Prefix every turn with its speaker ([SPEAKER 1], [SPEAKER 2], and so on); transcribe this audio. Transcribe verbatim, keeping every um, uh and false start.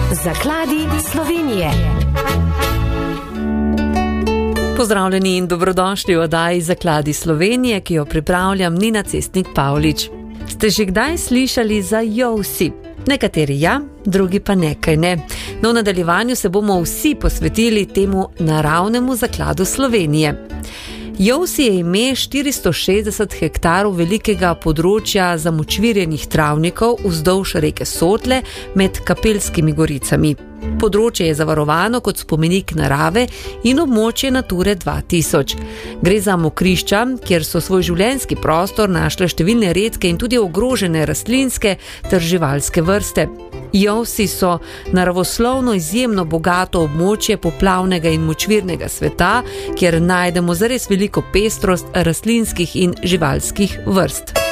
[SPEAKER 1] Zakladi Slovenije.
[SPEAKER 2] Pozdravljeni in dobrodošli v oddaji Zakladi Slovenije, ki jo pripravljam Nina Cestnik Pavlič. Ste že kdaj slišali za Jousi? Nekateri ja, drugi pa nekaj ne. No, v nadaljevanju se bomo vsi posvetili temu naravnemu zakladu Slovenije. Jousi je ime štiristo šestdeset hektarov velikega področja zamočvirjenih travnikov vzdolž reke Sotle med Kapelskimi goricami. Področje je zavarovano kot spomenik narave in območje Nature dva tisoč. Gre za mokrišča, kjer so svoj življenjski prostor našle številne redke in tudi ogrožene rastlinske ter živalske vrste. Jousi so naravoslovno izjemno bogato območje poplavnega in močvirnega sveta, kjer najdemo zares veliko pestrost rastlinskih in živalskih vrst.